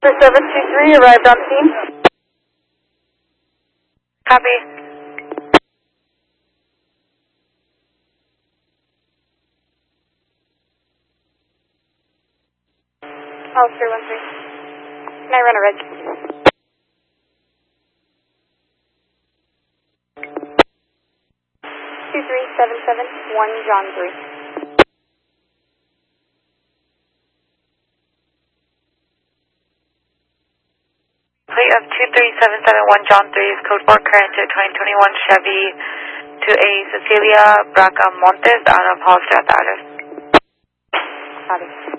723 arrived on scene. Copy. Oh, 313. Can I run a red? 23771 John 3. Plate of 23771 John 3 is code 4 current to 2021 Chevy to a Cecilia Bracamontes out of Hallstatt address. Copy.